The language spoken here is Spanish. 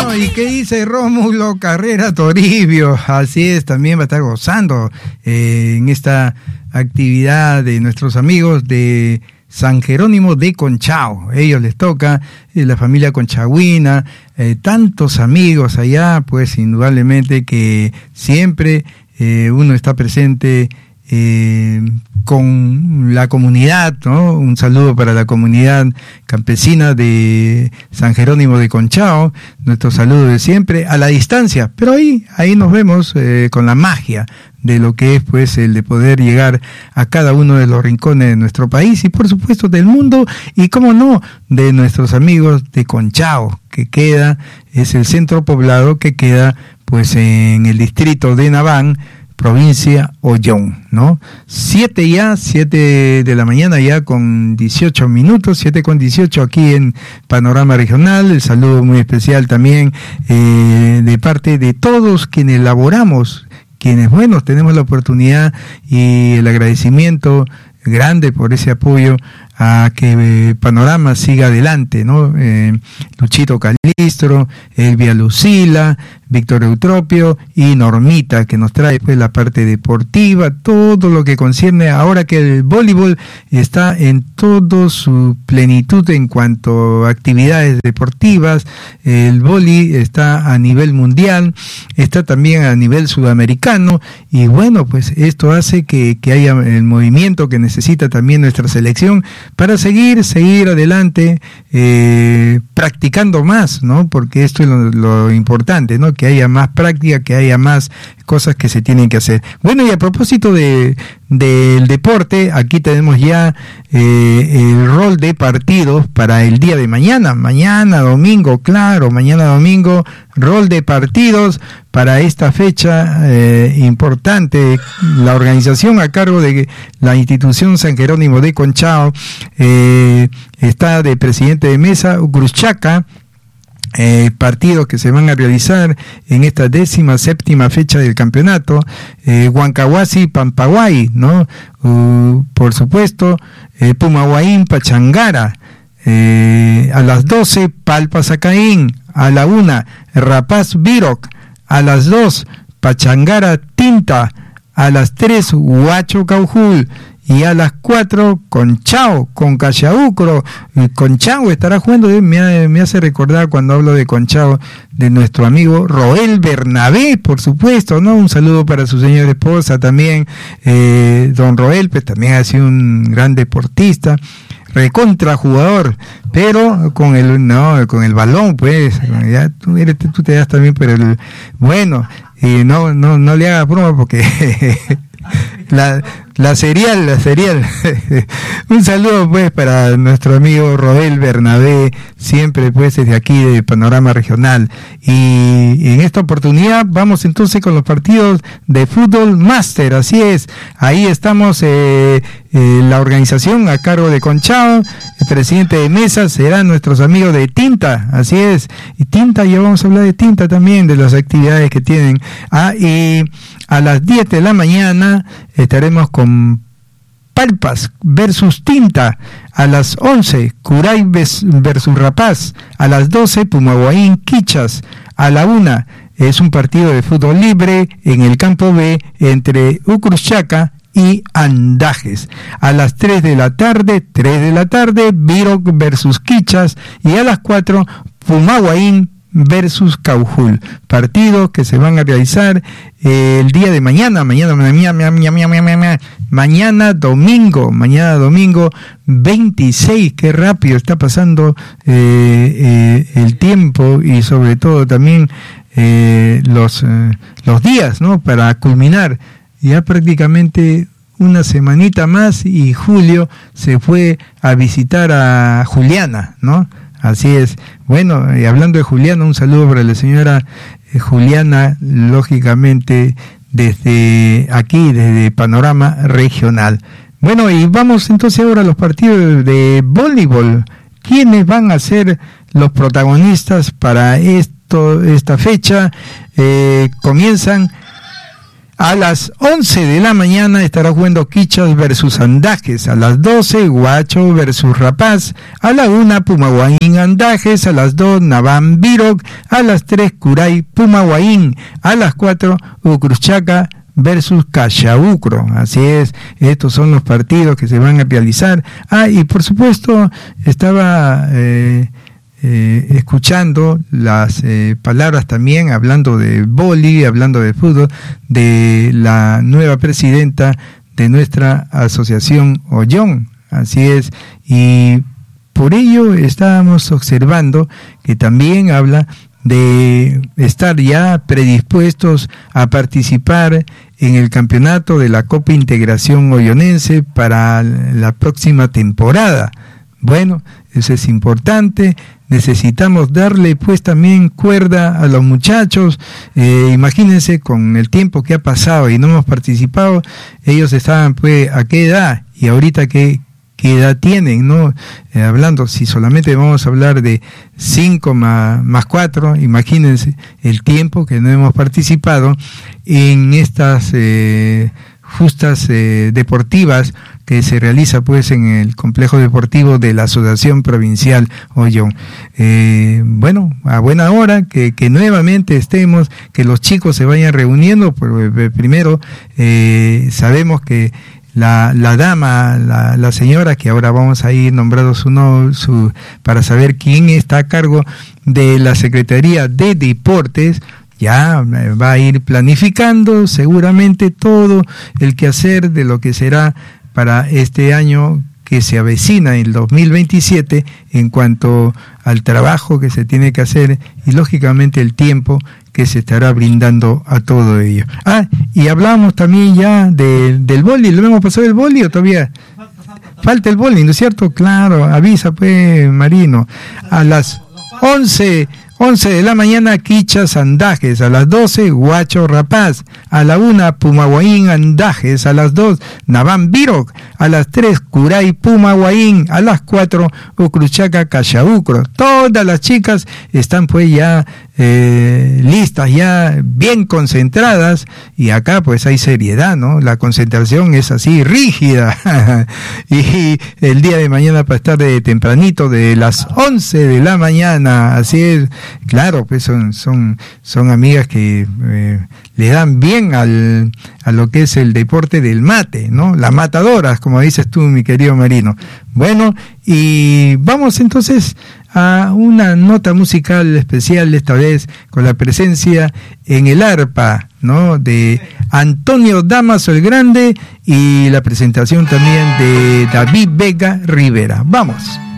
Bueno, ¿y qué dice Rómulo Carrera Toribio? Así es, también va a estar gozando en esta actividad de nuestros amigos de San Jerónimo de Conchao. Ellos les toca, la familia conchagüina, tantos amigos allá, pues indudablemente que siempre uno está presente con la comunidad, ¿no? Un saludo para la comunidad campesina de San Jerónimo de Conchao, nuestro saludo de siempre, a la distancia, pero ahí nos vemos con la magia de lo que es pues el de poder llegar a cada uno de los rincones de nuestro país y por supuesto del mundo y cómo no, de nuestros amigos de Conchao, que queda, es el centro poblado que queda pues en el distrito de Naván, provincia Ollón, ¿no? 7 de la mañana ya con 18 minutos, 7:18 aquí en Panorama Regional. El saludo muy especial también de parte de todos quienes laboramos, quienes, bueno, tenemos la oportunidad y el agradecimiento grande por ese apoyo a que Panorama siga adelante, ¿no? Luchito Calistro, Elvia Lucila, Víctor Eutropio y Normita, que nos trae pues la parte deportiva, todo lo que concierne ahora que el voleibol está en toda su plenitud en cuanto a actividades deportivas. El vóley está a nivel mundial, está también a nivel sudamericano y bueno, pues esto hace que haya el movimiento que necesita también nuestra selección para seguir adelante, practicando más, ¿no? Porque esto es lo importante, ¿no? Que haya más práctica, que haya más cosas que se tienen que hacer. Bueno, y a propósito del deporte, aquí tenemos ya el rol de partidos para el día de mañana domingo, rol de partidos para esta fecha importante. La organización a cargo de la institución San Jerónimo de Conchao está de presidente de mesa Ucruzchaca. Partidos que se van a realizar en esta 17ª fecha del campeonato. Huancahuasi, Pampaguay, ¿no? Por supuesto, Pumahuaín, Pachangara. A las 12, Palpa Sacaín. A la 1, Rapaz Viroc. A las 2, Pachangara Tinta. A las 3, Huacho Caujul. Y a las 4, Conchao, con Cachaucro. Conchao estará jugando, me hace recordar cuando hablo de Conchao, de nuestro amigo Roel Bernabé, por supuesto, ¿no? Un saludo para su señora esposa también, don Roel, pues también ha sido un gran deportista, recontra jugador, pero con el balón, pues, ya tú te das también, pero bueno, no le hagas broma porque la serial. Un saludo pues para nuestro amigo Roel Bernabé, siempre pues desde aquí de Panorama Regional. Y en esta oportunidad vamos entonces con los partidos de fútbol máster, así es, ahí estamos, la organización a cargo de Conchao, el presidente de mesa serán nuestros amigos de Tinta, así es, y Tinta, ya vamos a hablar de Tinta también, de las actividades que tienen. Y a las 10 de la mañana estaremos con Palpas versus Tinta. A las 11, Curay versus Rapaz. A las 12, Pumahuaín Quichas. A la 1, es un partido de fútbol libre en el campo B entre Ucruzchaca y Andajes. A las 3 de la tarde, Viroc versus Quichas. Y a las 4, Pumahuaín versus Caujul, partidos que se van a realizar el día de mañana domingo 26, qué rápido está pasando el tiempo y sobre todo también los días, ¿no? Para culminar ya prácticamente una semanita más y Julio se fue a visitar a Juliana, ¿no? Así es. Bueno, y hablando de Juliana, un saludo para la señora Juliana, lógicamente desde aquí, desde Panorama Regional. Bueno, y vamos entonces ahora a los partidos de voleibol. ¿Quiénes van a ser los protagonistas para esta fecha? Comienzan A las 11 de la mañana estará jugando Quichas versus Andajes. A las 12, Huacho versus Rapaz. A la 1, Pumahuaín Andajes. A las 2, Naván Virok. A las 3, Curay Pumahuaín. A las 4, Ucruchaca versus Cachaucro. Así es, estos son los partidos que se van a realizar. Y por supuesto, estaba escuchando las palabras también, hablando de vóley, hablando de fútbol, de la nueva presidenta de nuestra asociación Ollón. Así es, y por ello estábamos observando que también habla de estar ya predispuestos a participar en el campeonato de la Copa Integración Ollonense para la próxima temporada. Bueno, eso es importante. Necesitamos darle pues también cuerda a los muchachos. Imagínense, con el tiempo que ha pasado y no hemos participado, ellos estaban pues a qué edad, y ahorita qué edad tienen, ¿no? Hablando, si solamente vamos a hablar de 5 más 4, imagínense el tiempo que no hemos participado en estas justas deportivas que se realiza pues en el complejo deportivo de la Asociación Provincial Ollón. Bueno, a buena hora que nuevamente estemos, que los chicos se vayan reuniendo. Primero, sabemos que la dama, la señora, que ahora vamos a ir nombrando su para saber quién está a cargo de la Secretaría de Deportes, ya va a ir planificando seguramente todo el quehacer de lo que será para este año que se avecina, en el 2027, en cuanto al trabajo que se tiene que hacer y lógicamente el tiempo que se estará brindando a todo ello. Y hablamos también ya del vóley. ¿Lo hemos pasado el vóley o todavía falta el vóley, no es cierto? Claro, avisa pues, Marino. A las 11 de la mañana, Quichas Andajes. A las 12, Huacho Rapaz. A la 1, Pumahuaín Andajes. A las 2, Naván Virok. A las 3, Curay Pumahuaín. A las 4, Ucruchaca Cachaucro. Todas las chicas están pues ya listas, ya bien concentradas, y acá pues hay seriedad, ¿no? La concentración es así rígida. Y el día de mañana para estar de tempranito, de las 11 de la mañana, así es. Claro, pues son amigas que le dan bien a lo que es el deporte del mate, ¿no? Las matadoras, como dices tú, mi querido Marino. Bueno, y vamos entonces a una nota musical especial, esta vez con la presencia en el arpa, ¿no?, de Antonio Damaso el Grande, y la presentación también de David Vega Rivera. Vamos.